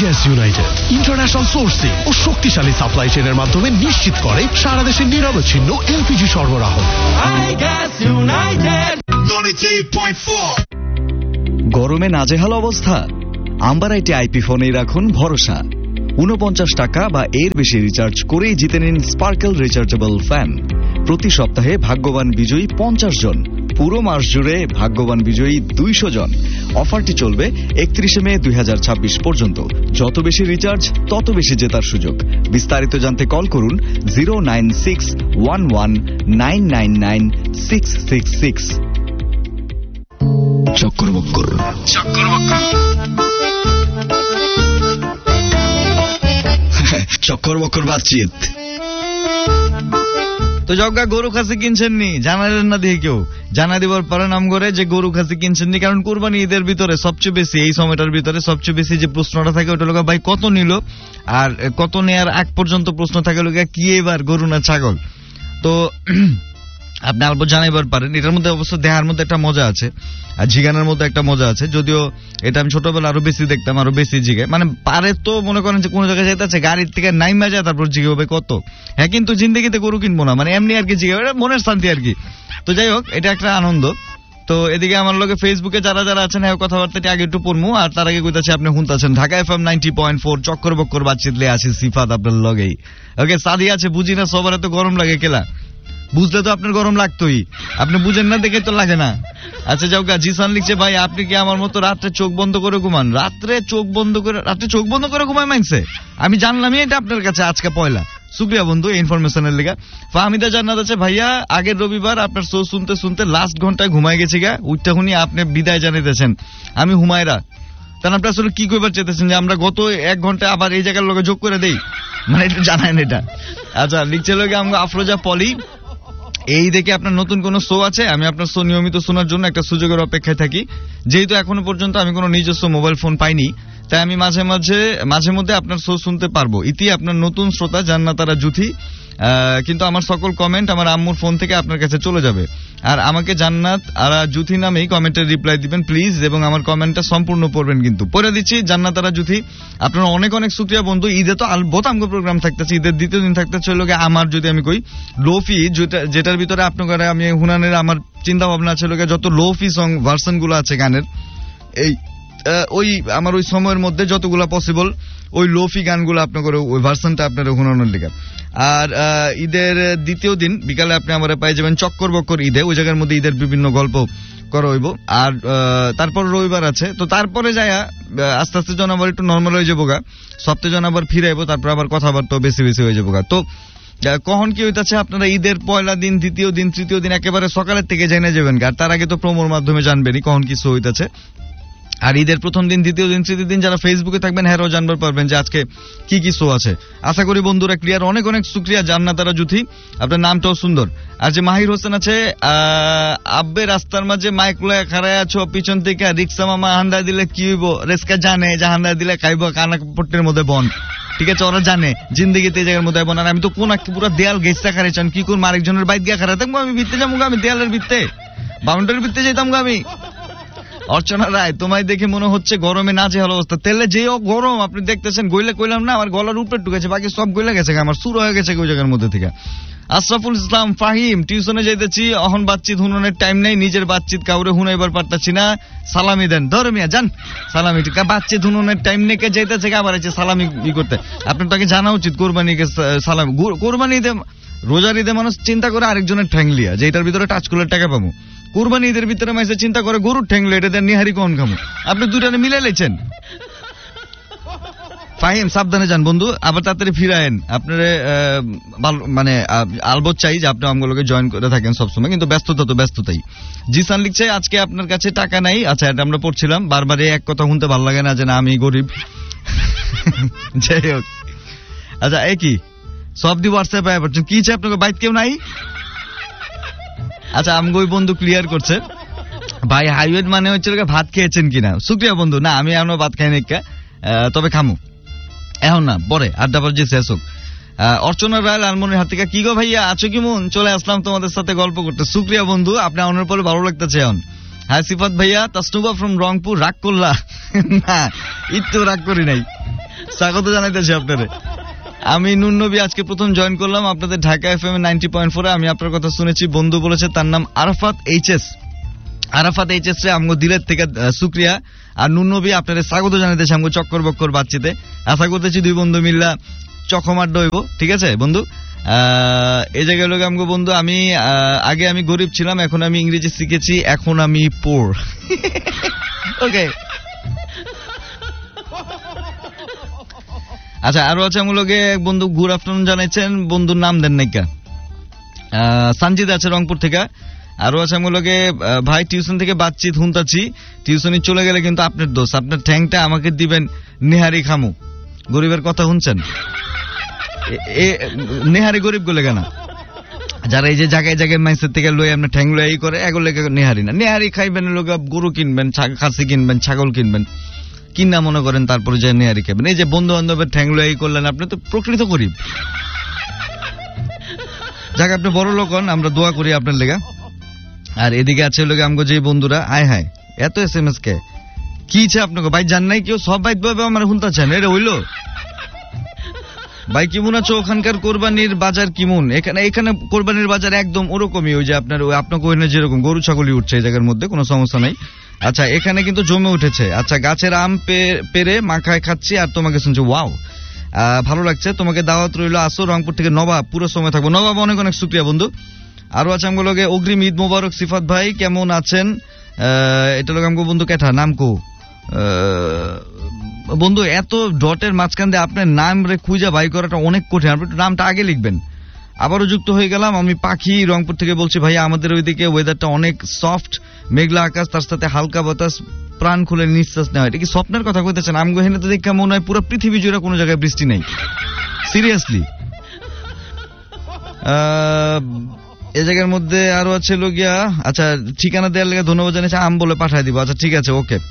Gas United international sourcing ও শক্তিশালী supply চেইনের মাধ্যমে নিশ্চিত করে সারা দেশে নিরবচ্ছিন্ন এলপিজি সরবরাহ। গরমে নাজেহাল অবস্থা? আম্বারাইটে আইপি ফোনেই রাখুন ভরসা। 49 টাকা বা এর বেশি রিচার্জ করেই জিতে নিন স্পার্কেল রিচার্জেবল ফ্যান। প্রতি সপ্তাহে ভাগ্যবান বিজয়ী 50 জন, পুরো মাস জুড়ে ভাগ্যবান বিজয়ী 200 জন। অফারটি চলবে 31 মে 2026 পর্যন্ত। যত বেশি রিচার্জ তত বেশি জেতার সুযোগ। বিস্তারিত জানতে কল করুন 09611999666। চক্কর বক্কর চক্কর বক্কর বাতচিত। তো জগা গরু খাসি কিনছেন নি, জানালেন না দিয়ে কেউ জানা দিবার পরে নাম করে যে গরু খাসি কিনছেন নি। কারণ কুরবানি ঈদের ভিতরে সবচেয়ে বেশি, এই সময়টার ভিতরে সবচেয়ে বেশি যে প্রশ্নটা থাকে ওটা লোক ভাই কত নিল, আর কত নেয়ার আগ পর্যন্ত প্রশ্ন থাকে লোক কি এবার গরু না ছাগল। তো আপনি অল্প জানাইবার পারেন। এটার মধ্যে অবশ্য দেহার মধ্যে একটা মজা আছে আর জিগানের মধ্যে একটা মজা আছে। যদিও এটা আমি ছোটবেলা আরো বেশি দেখতাম, আরো বেশি জিগে মানে পারে তো মনে করেন যে কোনো জায়গায় যেতে আছে গাড়ির থেকে নাইমা যায় তারপর জিগে হবে কত। হ্যাঁ কিন্তু জিন্দগিতে গরু কিনবো না, মানে এমনি আর কি জিগে, মনের শান্তি আর কি। তো যাই হোক, এটা একটা আনন্দ। তো এদিকে আমার লোকে ফেসবুকে যারা যারা আছেন হ্যাঁ কথাবার্তাটি আগে একটু পড়মু, আর তার আগে কইতাছে আপনি শুনতেছেন ঢাকা FM 90.4 চক্কর বক্কর বাতচিতলে আছে সিফাত আপনার লগেই। ওকে, সাদি আছে বুঝি না সবার এত গরম লাগে কেলা, বুঝলে তো আপনার গরম লাগতোই, আপনি বুঝেন না দেখে তো লাগে না। আচ্ছা যাও গা, জিসান লিখছে ভাই আপনি কি আমার মতো রাত্রে চোখ বন্ধ করে ঘুমান? রাত্রে চোখ বন্ধ করে ঘুমায় মানছে? আমি জানলামই এটা আপনার কাছে আজকে পয়লা। শুক্রিয়া বন্ধু এই ইনফরমেশনের লিগা। ফাহমিদা জান্নাত আছে ভাইয়া আগের রবিবার আপনার শো শুনতে শুনতে লাস্ট ঘন্টায় ঘুমায় গেছি গা, উঠটা শুনি আপনি বিদায় জানাইতেছেন। আমি হুমায়রা। তাহলে আপনি আসলে কি কইবার চাইতেছেন যে আমরা গত 1 ঘন্টায় আবার এই জায়গার লোকে যোগ করে দেই, মানে একটু জানায়েন এটা। আচ্ছা লিখছে লোকে আমরা আফরোজা পলি, এই দেখে আপনার নতুন কোন শো আছে? আমি আপনার শো নিয়মিত শোনার জন্য একটা সুযোগের অপেক্ষায় থাকি। যেহেতু এখনো পর্যন্ত আমি কোনো নিজস্ব মোবাইল ফোন পাইনি, তাই আমি মাঝে মধ্যে আপনার শো শুনতে পারবো। ইতি আপনার নতুন শ্রোতা জান্নাতারা জুথি। কিন্তু আমার সকল কমেন্ট আমার আম্মুর ফোন থেকে আপনার কাছে চলে যাবে, আর আমাকে জান্নাত আর জুথি নামেই কমেন্টের রিপ্লাই দিবেন প্লিজ, এবং আমার কমেন্টটা সম্পূর্ণ পড়বেন কিন্তু। পড়ে দিচ্ছি জান্নাত আর জুথি, আপনার অনেক অনেক শুকরিয়া বন্ধু। ঈদে তো আলবত আমগো প্রোগ্রাম থাকতেছে, ঈদের দ্বিতীয় দিন থাকতেছে লোকে আমার, যদি আমি কই লোফি যেটার ভিতরে আপনার আমি হুনানের আমার চিন্তা ভাবনা আছে লোকে যত লোফি সং ভার্সন গুলো আছে গানের, এই ওই আমার ওই সময়ের মধ্যে যতগুলা পসিবল ওই লোফি গানগুলো আপনার ওই ভার্সনটা আপনার হুনানোর লিগা। আর ঈদের দ্বিতীয় দিন বিকালে আপনি আমার পাই যাবেন চক্কর বক্কর ঈদে, ওই জায়গার মধ্যে ঈদের বিভিন্ন গল্প করা হইব। আর তারপর রবিবার আছে, তো তারপরে যায় আস্তে আস্তে জন আবার একটু নর্মাল হয়ে যাবো গা, সপ্তাহে জন আবার ফিরে আইবো, তারপর আবার কথাবার্তা বেশি বেশি হয়ে যাবো গা। তো কখন কি হইতাছে আপনারা ঈদের পয়লা দিন, দ্বিতীয় দিন, তৃতীয় দিন একেবারে সকালের থেকে জেনে যাবেন, আর তার আগে তো প্রোমোর মাধ্যমে জানবেনই কখন কিছু হইতাছে। আর ঈদের প্রথম দিন, দ্বিতীয় দিন, তৃতীয় দিন যারা ফেসবুকে থাকবেন হ্যাঁ জানবার পারবেন যে আজকে কি কি শো আছে। আশা করি বন্ধুরা ক্লিয়ার। অনেক অনেক শুকরিয়া জান্নাতারা জুথি, আপনার নামটাও সুন্দর। আর যে মাহির হোসেন আছে, আব্বে রাস্তার মাঝে মাইক লয়ে খাড়ায় আছো, পিছন থেকে রিক্সা মামা হান্দা দিলে কি হইব, রেস্কা জানে যে হান্দা দিলে খাইব কানা পট্টের মধ্যে বন। ঠিক আছে, ওরা জানে জিন্দগিতে এই জায়গার মধ্যে বন। আর আমি তো কোন পুরো দেয়াল গেছটা খারাইছেন কি করবো, আরেকজনের বাইক গিয়া খারাই থাকবো, আমি ভিত্তে যাবো, আমি দেয়ালের ভিত্তে বাউন্ডারির ভিত্তে যেতাম আমি। অর্চনা রায়, তোমায় দেখে মনে হচ্ছে গরমে নাজেহাল অবস্থা। তেলে যে গরম আপনি দেখতেছেন, গইলে কইলাম না আমার গলার উপরে ঢুকেছে, বাকি সব গইলে গেছে, আমার সুর হয়ে গেছে ওই জায়গার মধ্যে থেকে। আশরাফুল ইসলাম ফাহিম, টিউশনে যাইতেছি, অহন বাতচিত হুননের টাইম নেই, নিজের বাতচিত কাউরে হুনাইবার পারতাছি না, সালামি দেন। ধর্মিয়া যান সালামি, বাতচিত হুননের টাইম নেই, কে যাইতেছে আবার আছে সালামি ই করতে। আপনার তাকে জানা উচিত কোরবানিকে সালামি। কোরবানি ঈদে, রোজার ঈদে মানুষ চিন্তা করে আরেকজনের ঠ্যাং লিয়া যে এটার ভিতরে টাচ করলে টাকা পাবো। কুরবানি ঈদের ভিতরে মাইসে চিন্তা করে গরুর ঠ্যাংলে এটা দেন নিহারি কোন খামো। আপনি দুটানে মিলাই লেছেন। ফাহিম সাবধানে যান বন্ধু, আবার তাড়াতাড়ি ফিরায়েন। আপনার মানে আলবত চাই যে আপনি আমগুলোকে জয়েন করে থাকেন সবসময়, কিন্তু ব্যস্ততা তো ব্যস্ততাই। জিসান লিখছে আজকে আপনার কাছে টাকা নাই। আচ্ছা এটা আমরা পড়ছিলাম, বারবার এক কথা শুনতে ভালো লাগে না যে না আমি গরিব। যাই হোক, আচ্ছা একই সব দি হোয়াটসঅ্যাপে আয় পড়ছেন, কি চাই আপনাকে বাইক কেউ নাই? আচ্ছা আমগো বন্ধু ক্লিয়ার করছে ভাই হাইওয়ে মানে হচ্ছে ভাত খেয়েছেন কিনা। শুক্রিয়া বন্ধু, না আমি এখনো ভাত খাই নাই, তবে খামু এখন না, পরে আড্ডা বাজে শেষ হোক। অর্চনা রায় লালমনির হাত থেকে, কি গো ভাইয়া আছো কি মন, চলে আসলাম তোমাদের সাথে গল্প করতে। শুক্রিয়া বন্ধু, আপনি আমার পরে ভালো লাগতেছে এখন। হ্যাঁ সিফাত ভাইয়া, তাসনুবা ফ্রম রংপুর, রাগ করলা? না একটু রাগ করি নাই, স্বাগত জানাইতেছি আপনারে। আমি নুন নবী আজকে প্রথম জয়েন করলাম আপনাদের ঢাকা FM 90.4 এ। আমি আপনার কথা শুনেছি, বন্ধু বলেছে তার নাম আরাফাত এইচএস। আরাফাত এইচএস রে আমগো দিলের থেকে শুকরিয়া। আর নুন নবী আপনাদের স্বাগত জানাইতেছি আমগো চক্কর বক্কর বাচ্চিতে। আশা করতেছি দুই বন্ধু মিল্লা চকমাড্ড হইব, ঠিক আছে বন্ধু। এই জায়গায় লোক আমগো বন্ধু, আমি আগে আমি গরিব ছিলাম, এখন আমি ইংরেজি শিখেছি, এখন আমি পোর। ওকে, আচ্ছা আরো আছে আমগুলোকে বন্ধু গুড আফটারনুন জানাইছেন, বন্ধুর নাম দেন নাইকা। সঞ্জিত আছে রংপুর থেকে। আরো আছে আমগুলোকে ভাই টিউশন থেকে বাতচিত হুনতাছি, টিউশনি চলে গেলে কিন্তু আপনার দোষ, আপনার ঠ্যাংটা আমাকে দিবেন, নেহারি খামু। গরিবের কথা শুনছেন, নেহারি গরিব গুলো কেনা যারা এই যে জায়গায় জায়গায় মাইসের থেকে লই আপনার ঠ্যাং লই করে, এগুলো নেহারি না। নেহারি খাইবেন লোক গরু কিনবেন, খাসি কিনবেন, ছাগল কিনবেন, কিনা মনে করেন, তারপরে যে নেহারি খাবেন। এই যে বন্ধু বান্ধবের ঠ্যাং লই করলেন, আপনি তো প্রকৃত গরিব। যাক আপনি বড় লোক হন, আমরা দোয়া করি আপনার লেগা। আর এদিকে আছে লোক আমগো যে বন্ধুরা, আয় হায় এত SMS কে কি ইচ্ছে আপনাকে ভাই জান নাই কেউ, সব ভাই আমার শুনতেছেন, এটা হইলো ভাই কেমন আছো? ওখানকার কোরবানির বাজার কেমন? এখানে কোরবানির বাজার একদম ওরকমই, ওই যে আপনার আপনাকে ওখানে যেরকম গরু ছাগলই উঠছে এই জায়গার মধ্যে, কোনো সমস্যা নাই। আচ্ছা এখানে কিন্তু জমে উঠেছে। আচ্ছা গাছের আম পেরে মাখায় খাচ্ছি আর তোমাকে শুনছি, ওয়াও ভালো লাগছে, তোমাকে দাওয়াত রইলো, আসো রংপুর থেকে নবাব, পুরো সময় থাকবো। নবাব অনেক অনেক শুকরিয়া বন্ধু। আরো আছে আমগুলোকে অগ্রিম ঈদ মোবারক সিফাত ভাই, কেমন আছেন? এটা লোক আমগো বন্ধু কেঠা নাম কো বন্ধু, এত ডটের মাঝখান দিয়ে আপনার নাম রে খুঁজা বাই করাটা অনেক কঠিন, আপনি নামটা আগে লিখবেন। আবারও যুক্ত হয়ে গেলাম, আমি পাখি রংপুর থেকে বলছি ভাই, আমাদের ওইদিকে ওয়েদারটা অনেক সফট, মেঘলা আকাশ, তার সাথে হালকা বাতাস, প্রাণ খুলে নিঃশ্বাস নেওয়া। এটা কি স্বপ্নের কথা কইতেছেন? আমগো হেনে তো দেখে মনে হয় পুরো পৃথিবী জুড়ে কোনো জায়গায় বৃষ্টি নেই, সিরিয়াসলি। এই জায়গার মধ্যে আরো আছে লোকিয়া, আচ্ছা ঠিকানা দেওয়ার লেগে ধন্যবাদ জানিয়েছে, আম বলে পাঠায় দিব। আচ্ছা ঠিক আছে, ওকে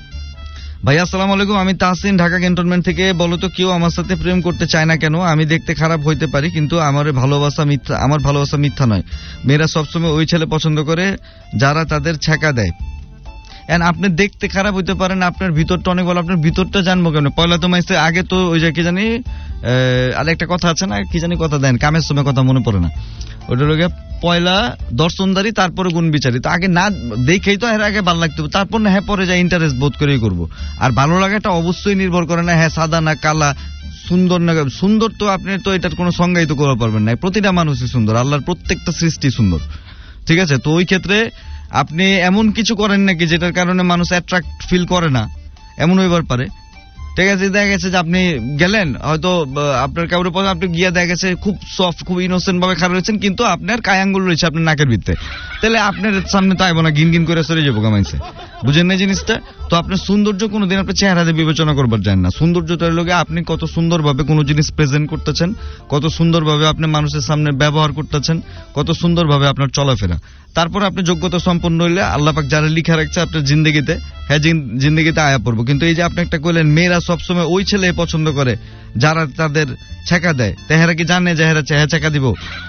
ভাই আসসালামু আলাইকুম, আমি তাহসিন ঢাকা ক্যান্টনমেন্ট থেকে। বলো তো কেউ আমার সাথে প্রেম করতে চায় না কেন? আমি দেখতে খারাপ হইতে পারি, কিন্তু আমার ভালোবাসা মিথ্যা নয়। মেয়েরা সবসময় ওই ছেলে পছন্দ করে যারা তাদের ছ্যাঁকা দেয়। এন্ড আপনি দেখতে খারাপ হইতে পারেন, আপনার ভিতরটা অনেক ভালো, আপনার ভিতরটা জানবো কেন? পয়লা তো মাইছে আগে তো ওই যে কি জানি আরেকটা কথা আছে না, কি জানি কথা দেন, কামের সময় কথা মনে পড়ে না, ওটা লোকে পয়লা দর্শনদারি তারপরে গুণ বিচারি। তো আগে না দেখেই তো এর আগে ভালো লাগতে হবে, তারপর না হ্যাঁ পরে যা ইন্টারেস্ট বোধ করেই করবো। আর ভালো লাগাটা অবশ্যই নির্ভর করে না হ্যাঁ সাদা না কালা, সুন্দর না সুন্দর, তো আপনি তো এটার কোনো সংজ্ঞায়িত করতে পারবেন না। প্রতিটা মানুষই সুন্দর, আল্লাহর প্রত্যেকটা সৃষ্টি সুন্দর, ঠিক আছে? তো ওই ক্ষেত্রে আপনি এমন কিছু করেন নাকি যেটার কারণে মানুষ অ্যাট্রাক্ট ফিল করে না, এমন হইবার পারে, ঠিক আছে? দেখা গেছে যে আপনি গেলেন হয়তো আপনার কাউরে পথে, আপনি গিয়া দেখা গেছে খুব সফট, খুব ইনোসেন্ট ভাবে খারাপ হয়েছেন, কিন্তু আপনার কায়াঙ্গুল রয়েছে আপনার নাকের ভিতরে, তাহলে আপনার সামনে তো আইব না, গিন গিন করে সরে যাবো কামাইছে, বুঝেন না জিনিসটা? তো আপনার সৌন্দর্য কোনোদিন আপনি চেহারা দিয়ে বিবেচনা করবার যান না। সৌন্দর্যটার লগে আপনি কত সুন্দরভাবে কোনো জিনিস প্রেজেন্ট করতেছেন, কত সুন্দরভাবে আপনি মানুষের সামনে ব্যবহার করতেছেন, কত সুন্দরভাবে আপনার চলাফেরা, তারপর আপনি যোগ্যতা সম্পন্ন হইলে আল্লাহ পাক যারা লিখা রাখছে আপনার জিন্দগিতে, হ্যাঁ জিন্দগিতে আয়া পড়বো। কিন্তু এই যে আপনি একটা কইলেন মেয়েরা সবসময় ওই ছেলে পছন্দ করে যারা তাদের ছ্যাঁকা দেয়, তেহারা কি জানে যে হ্যাঁ ছ্যাঁকা দিব?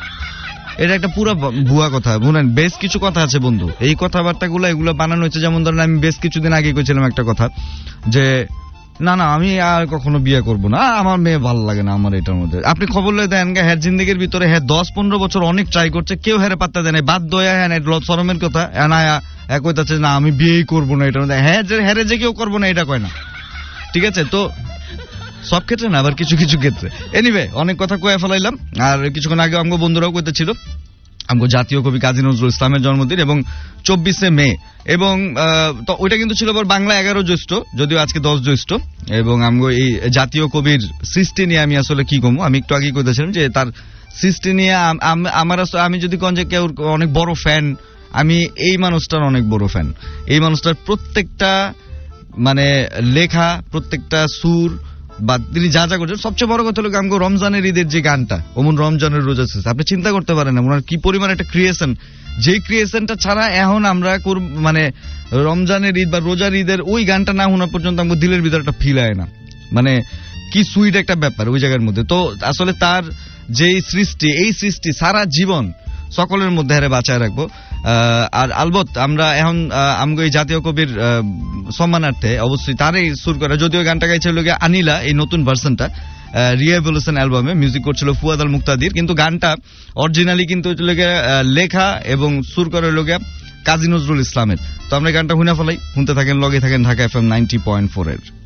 এটা একটা পুরো ভুয়া কথা, বুঝলেন? বেশ কিছু কথা আছে বন্ধু, এই কথাবার্তাগুলো এগুলো বানানো হয়েছে। যেমন ধরেন আমি বেশ কিছুদিন আগে কইছিলাম একটা কথা যে না আমি আর কখনো বিয়ে করবো না, আমার মেয়ে ভালো লাগে না আমার এটার মধ্যে। আপনি খবর লয়ে দেন হ্যাঁ জিন্দগির ভিতরে হ্যাঁ 10-15 বছর অনেক ট্রাই করছে, কেউ হ্যাঁ পাত্তা দেয় না, বাধ্য হয়ে হ্যাঁ শরমের কথা কইতাছে না আমি বিয়েই করবো না এটার মধ্যে, হ্যাঁ যে কেউ করবো না এটা কয় না, ঠিক আছে? তো সব ক্ষেত্রে না, আবার কিছু কিছু ক্ষেত্রে। এনিওয়ে অনেক কথা কয়ে ফেলাইলাম। আর কিছুক্ষণ আগে আমগো বন্ধুরাও কইতেছিল আমগো জাতীয় কবি কাজী নজরুল ইসলামের জন্মদিন এবং 24শে মে, এবং ওইটা কিন্তু ছিল আবার বাংলা 11 জ্যৈষ্ঠ, যদিও আজকে 10 জ্যৈষ্ঠ। এবং আমগো এই জাতীয় কবির সৃষ্টি নিয়ে আমি আসলে কি কমু, আমি একটু আগেই কইতেছিলাম যে তার সৃষ্টি নিয়ে আমি যদি কোন যে কেউ অনেক বড় ফ্যান, আমি এই মানুষটার অনেক বড় ফ্যান। এই মানুষটার প্রত্যেকটা মানে লেখা, প্রত্যেকটা সুর বা তিনি যা যা করছেন, সবচেয়ে বড় কথা হলো আমগো রমজানের ঈদের যে গানটা, ওমন রমজানের রোজা শেষ, আপনি চিন্তা করতে পারেন না ওনার কি পরিমাণ একটা ক্রিয়েশন, যে ক্রিয়েশনটা ছাড়া এখন আমরা মানে রমজানের ঈদ বা রোজার ঈদের ওই গানটা না শোনা পর্যন্ত আমগো দিলের ভিতরে একটা ফিল হয় না, মানে কি সুইট একটা ব্যাপার ওই জায়গার মধ্যে। তো আসলে তার যেই সৃষ্টি, এই সৃষ্টি সারা জীবন সকলের মধ্যে হারে বাঁচায় রাখবো। আর আলবত আমরা এখন আমগো এই জাতীয় কবির সম্মানার্থে অবশ্যই তারই সুর করা, যদিও গানটা গাইছিল আনিলা এই নতুন ভার্সনটা রিএভলিউশন অ্যালবামে, মিউজিক করছিল ফুয়াদ আল মুক্তাদির, কিন্তু গানটা অরিজিনালি কিন্তু লেখা এবং সুর করা হলো কাজী নজরুল ইসলামের। তো আমরা গানটা শুনে ফেলাই, শুনতে থাকেন, লগে থাকেন ঢাকা FM 90.4 এর।